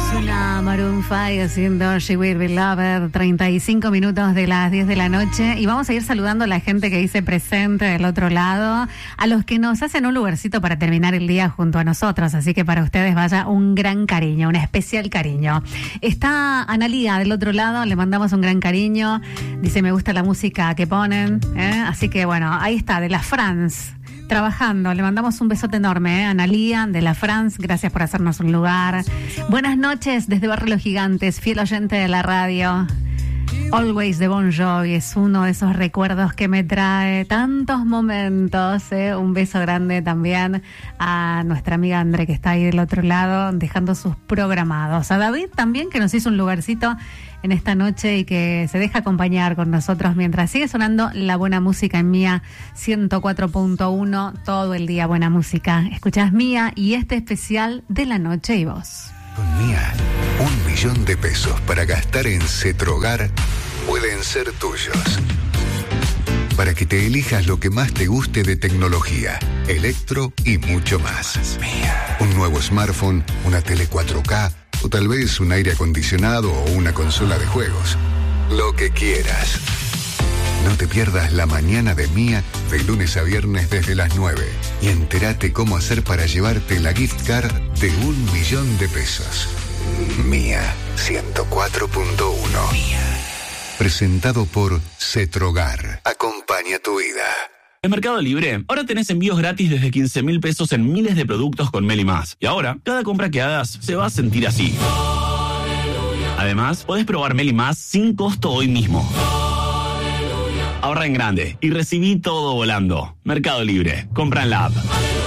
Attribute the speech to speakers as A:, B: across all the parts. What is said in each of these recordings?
A: Suena Maroon 5 haciendo She Will Be Loved, 35 minutos de las 10 de la noche, y vamos a ir saludando a la gente que dice presente del otro lado, a los que nos hacen un lugarcito para terminar el día junto a nosotros, así que para ustedes vaya un gran cariño, un especial cariño. Está Analía del otro lado, le mandamos un gran cariño, dice me gusta la música que ponen, así que bueno, ahí está, de la France. Trabajando, le mandamos un besote enorme, Analía de la France, gracias por hacernos un lugar. Buenas noches desde Barrio Los Gigantes, fiel oyente de la radio. Always de Bon Jovi es uno de esos recuerdos que me trae tantos momentos. Un beso grande también a nuestra amiga André, que está ahí del otro lado dejando sus programados. A David también, que nos hizo un lugarcito en esta noche y que se deja acompañar con nosotros mientras sigue sonando la buena música en Mía 104.1, todo el día buena música. Escuchás Mía y este especial de la noche y vos.
B: Con Mía, 1 millón de pesos para gastar en Cetrogar pueden ser tuyos. Para que te elijas lo que más te guste de tecnología, electro y mucho más. Mía. Un nuevo smartphone, una tele 4K o tal vez un aire acondicionado o una consola de juegos. Lo que quieras. No te pierdas la mañana de Mía de lunes a viernes desde las 9 y entérate cómo hacer para llevarte la gift card de 1 millón de pesos. Mía 104.1. Presentado por Cetrogar. Acompaña tu vida.
C: En Mercado Libre, ahora tenés envíos gratis desde 15.000 pesos en miles de productos con Meli+. Y ahora, cada compra que hagas se va a sentir así. Además, podés probar Meli+ sin costo hoy mismo. Ahorra en grande y recibí todo volando. Mercado Libre, compra en la app.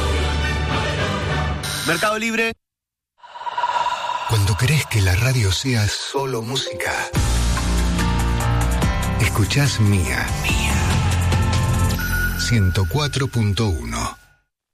D: Mercado Libre.
B: Cuando querés que la radio sea solo música, escuchás Mía 104.1.